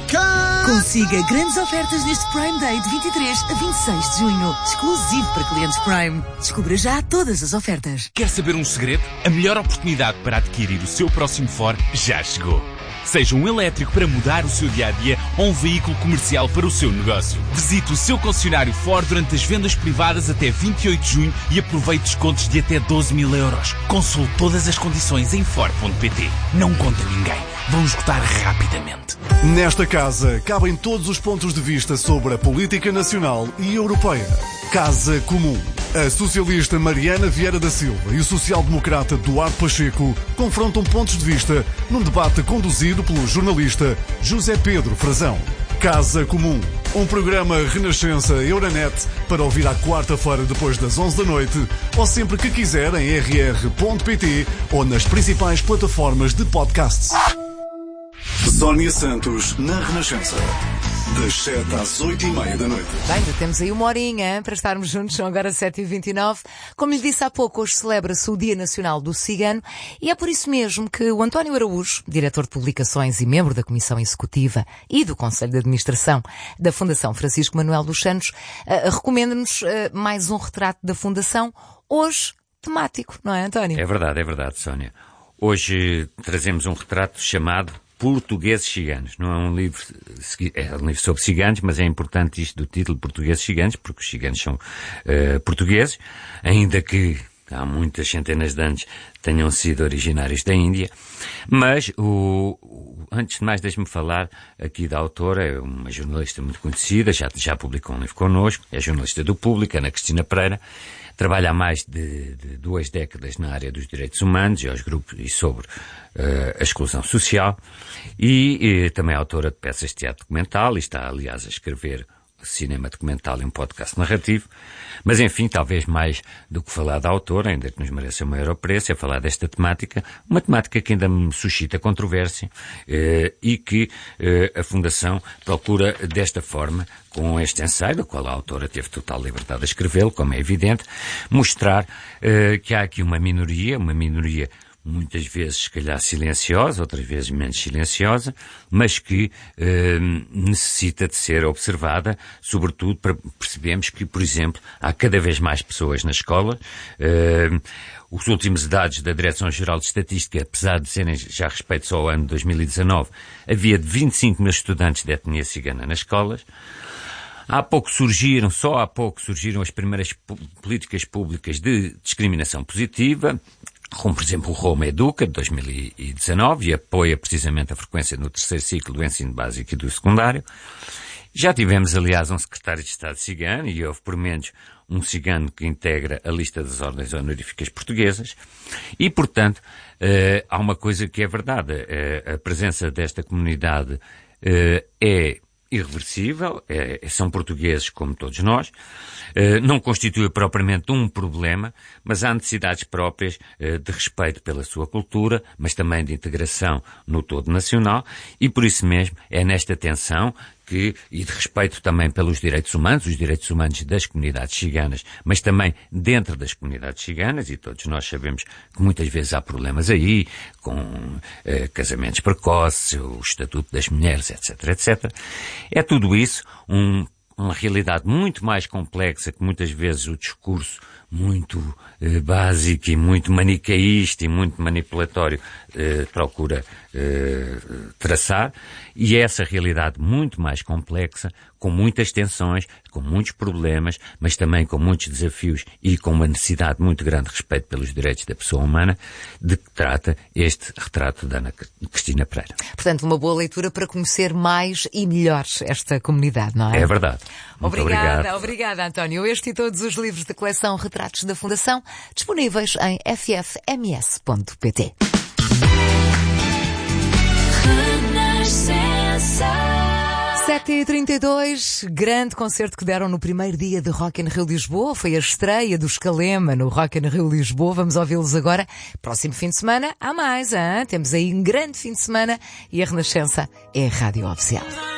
Consiga grandes ofertas neste Prime Day de 23 a 26 de junho. Exclusivo para clientes Prime. Descubra já todas as ofertas. Quer saber um segredo? A melhor oportunidade para adquirir o seu próximo Ford já chegou. Seja um elétrico para mudar o seu dia-a-dia ou um veículo comercial para o seu negócio. Visite o seu concessionário Ford durante as vendas privadas até 28 de junho e aproveite descontos de até 12.000 euros. Consulte todas as condições em Ford.pt. Não conta ninguém. Vão esgotar rapidamente. Nesta casa cabem todos os pontos de vista sobre a política nacional e europeia. Casa Comum. A socialista Mariana Vieira da Silva e o social-democrata Duarte Pacheco confrontam pontos de vista num debate conduzido pelo jornalista José Pedro Frazão. Casa Comum. Um programa Renascença Euronet para ouvir à quarta-feira depois das 11 da noite ou sempre que quiser em rr.pt ou nas principais plataformas de podcasts. Sónia Santos na Renascença. Das 7 às 8h30 da noite. Bem, ainda temos aí uma horinha para estarmos juntos, são agora 7h29. Como lhe disse há pouco, hoje celebra-se o Dia Nacional do Cigano e é por isso mesmo que o António Araújo, diretor de publicações e membro da Comissão Executiva e do Conselho de Administração da Fundação Francisco Manuel dos Santos, recomenda-nos mais um retrato da Fundação, hoje temático, não é, António? É verdade, Sónia. Hoje trazemos um retrato chamado Portugueses Ciganos. Não é um livro sobre ciganos, mas é importante isto do título, Portugueses Ciganos, porque os ciganos são portugueses, ainda que há muitas centenas de anos tenham sido originários da Índia. Mas, antes de mais, deixe-me falar aqui da autora, é uma jornalista muito conhecida, já publicou um livro connosco, é jornalista do Público, Ana Cristina Pereira. Trabalha há mais de 2 décadas na área dos direitos humanos e aos grupos e sobre a exclusão social e também é autora de peças de teatro documental e está, aliás, a escrever cinema documental e um podcast narrativo. Mas, enfim, talvez mais do que falar da autora, ainda que nos mereça o maior apreço, é falar desta temática, uma temática que ainda me suscita controvérsia e que a Fundação procura desta forma, com este ensaio, do qual a autora teve total liberdade de escrevê-lo, como é evidente, mostrar que há aqui uma minoria muitas vezes, se calhar, silenciosa, outras vezes menos silenciosa, mas que necessita de ser observada, sobretudo para percebermos que, por exemplo, há cada vez mais pessoas na escola. Os últimos dados da Direção-Geral de Estatística, apesar de serem já a respeito só ao ano de 2019, havia de 25 mil estudantes de etnia cigana nas escolas. Só há pouco surgiram as primeiras políticas públicas de discriminação positiva, como, por exemplo, o Roma Educa, de 2019, e apoia precisamente a frequência no 3º ciclo do ensino básico e do secundário. Já tivemos, aliás, um secretário de Estado cigano, e houve, por menos, um cigano que integra a lista das ordens honoríficas portuguesas. E, portanto, há uma coisa que é verdade. A presença desta comunidade é irreversível, são portugueses como todos nós, não constitui propriamente um problema, mas há necessidades próprias de respeito pela sua cultura, mas também de integração no todo nacional, e por isso mesmo é nesta tensão e de respeito também pelos direitos humanos, os direitos humanos das comunidades ciganas, mas também dentro das comunidades ciganas, e todos nós sabemos que muitas vezes há problemas aí, com casamentos precoces, o estatuto das mulheres, etc, etc. É tudo isso uma realidade muito mais complexa que muitas vezes o discurso muito básico e muito manicaísta e muito manipulatório procura traçar, e é essa realidade muito mais complexa, com muitas tensões, com muitos problemas, mas também com muitos desafios e com uma necessidade muito grande de respeito pelos direitos da pessoa humana, de que trata este retrato da Ana Cristina Pereira. Portanto, uma boa leitura para conhecer mais e melhor esta comunidade, não é? É verdade. Muito Obrigada, António. Este e todos os livros da coleção Retratos da Fundação disponíveis em ffms.pt. 7h32, grande concerto que deram no primeiro dia de Rock in Rio Lisboa. Foi a estreia do Escalema no Rock in Rio Lisboa. Vamos ouvi-los agora. Próximo fim de semana há mais, hein? Temos aí um grande fim de semana e a Renascença é a rádio oficial.